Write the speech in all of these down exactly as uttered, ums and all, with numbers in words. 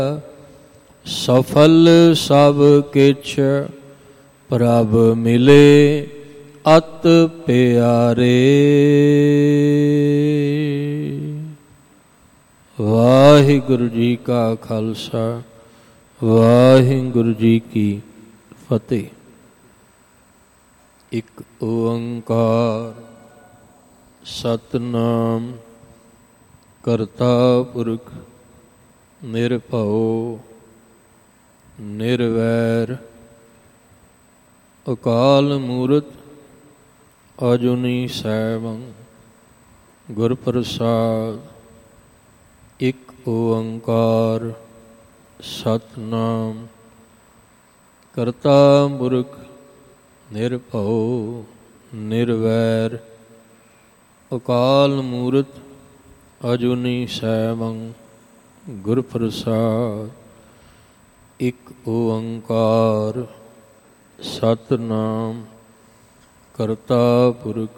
ਸਫਲ ਸਭ ਕਿਛ ਪ੍ਰਭ ਮਿਲੇ ਅਤ ਪਿਆਰੇ। ਵਾਹਿਗੁਰੂ ਜੀ ਕਾ ਖਾਲਸਾ, ਵਾਹਿਗੁਰੂ ਜੀ ਕੀ ਫਤਿਹ। ਇੱਕ ਓੰਕਾਰ ਸਤਿਨਾਮ ਕਰਤਾ ਪੁਰਖ ਨਿਰਭਉ ਨਿਰਵੈਰ ਅਕਾਲ ਮੂਰਤ ਅਜੂਨੀ ਸੈਭੰ ਗੁਰ ਪ੍ਰਸਾਦ। ਇੱਕ ਓੰਕਾਰ ਸਤਿਨਾਮ ਕਰਤਾ ਪੁਰਖ ਨਿਰਭਉ ਨਿਰਵੈਰ ਅਕਾਲ ਮੂਰਤ ਅਜੂਨੀ ਸੈਭੰ ਗੁਰ ਪ੍ਰਸਾਦ। ਇੱਕ ਓੰਕਾਰ ਸਤਿਨਾਮ ਕਰਤਾ ਪੁਰਖ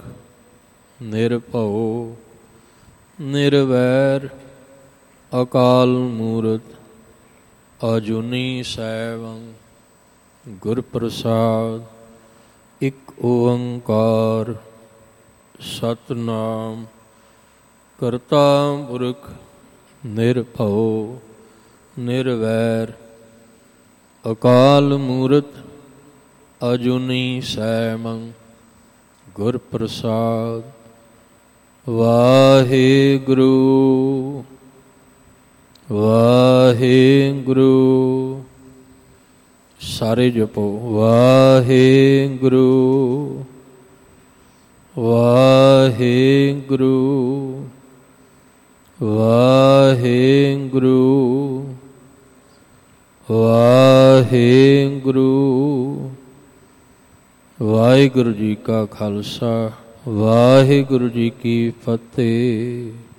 ਨਿਰਭਉ ਨਿਰਵੈਰ ਅਕਾਲ ਮੂਰਤ ਅਜੂਨੀ ਸੈਭੰ ਗੁਰ ਪ੍ਰਸਾਦ। ਇੱਕ ਓੰਕਾਰ ਸਤਿਨਾਮ ਕਰਤਾ ਪੁਰਖ ਨਿਰਭਉ ਨਿਰਵੈਰ ਅਕਾਲ ਮੂਰਤ ਅਜੂਨੀ ਸੈਭੰ ਗੁਰ ਪ੍ਰਸਾਦ। ਵਾਹਿਗੁਰੂ ਵਾਹਿਗੁਰੂ ਸਾਰੇ ਜਪੋ। ਵਾਹਿਗੁਰੂ ਵਾਹਿਗੁਰੂ ਵਾਹਿਗੁਰੂ ਵਾਹਿਗੁਰੂ। ਵਾਹਿਗੁਰੂ ਜੀ ਕਾ ਖਾਲਸਾ, ਵਾਹਿਗੁਰੂ ਜੀ ਕੀ ਫਤਿਹ।